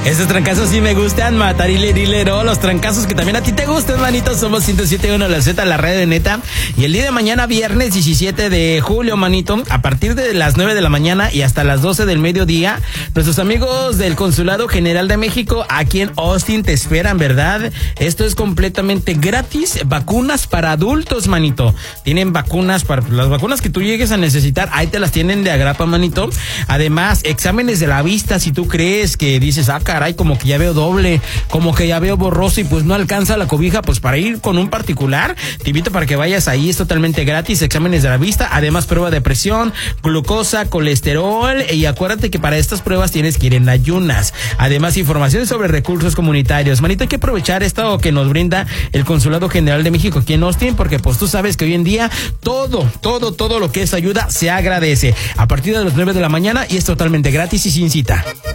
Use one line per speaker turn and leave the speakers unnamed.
Esos trancazos sí me gustan, matarilero, los trancazos que también a ti te gustan, manito. Somos 107.1 La Z, la red de neta. Y el día de mañana, viernes 17 de julio, manito, a partir de las 9 de la mañana y hasta las 12 del mediodía, nuestros amigos del Consulado General de México aquí en Austin te esperan, ¿verdad? Esto es completamente gratis. Vacunas para adultos, manito. Tienen vacunas para las vacunas que tú llegues a necesitar. Ahí te las tienen de agrapa, manito. Además, exámenes de la vista. Si tú crees que dices, caray, como que ya veo doble, como que ya veo borroso y pues no alcanza la cobija, pues para ir con un particular, te invito para que vayas ahí. Es totalmente gratis. Exámenes de la vista. Además, prueba de presión, glucosa, colesterol. Y acuérdate que para estas pruebas tienes que ir en ayunas. Además, información sobre recursos comunitarios. Manito, hay que aprovechar esto que nos brinda el Consulado General de México aquí en Austin, porque pues tú sabes que hoy en día todo lo que es ayuda se agradece. A partir de las 9 de la mañana y es totalmente gratis y sin cita.